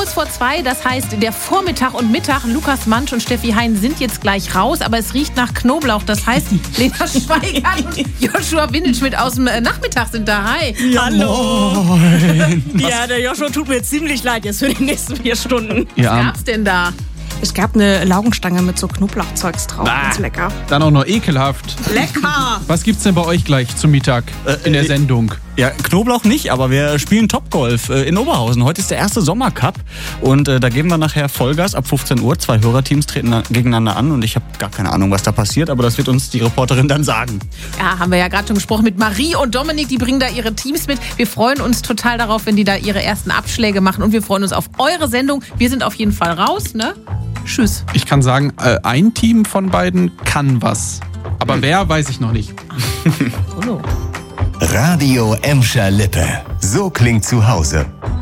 kurz vor 2, das heißt der Vormittag und Mittag. Lukas Mansch und Steffi Hein sind jetzt gleich raus, aber es riecht nach Knoblauch. Das heißt, Lena Schweigert und Joshua Windelschmidt aus dem Nachmittag sind da. Hi. Ja, hallo. Ja, der Joshua tut mir ziemlich leid jetzt für die nächsten 4 Stunden. Was gab's denn da? Es gab eine Laugenstange mit so Knoblauchzeugs drauf. Ganz lecker. Dann auch noch ekelhaft. Lecker! Was gibt's denn bei euch gleich zum Mittag in der Sendung? Ja, Knoblauch nicht, aber wir spielen Topgolf in Oberhausen. Heute ist der erste Sommercup und da geben wir nachher Vollgas ab 15 Uhr. 2 Hörerteams treten gegeneinander an und ich habe gar keine Ahnung, was da passiert, aber das wird uns die Reporterin dann sagen. Ja, haben wir ja gerade schon gesprochen mit Marie und Dominik, die bringen da ihre Teams mit. Wir freuen uns total darauf, wenn die da ihre ersten Abschläge machen und wir freuen uns auf eure Sendung. Wir sind auf jeden Fall raus, ne? Tschüss. Ich kann sagen, ein Team von beiden kann was. Aber wer, weiß ich noch nicht. Hallo. Radio Emscher Lippe. So klingt zu Hause.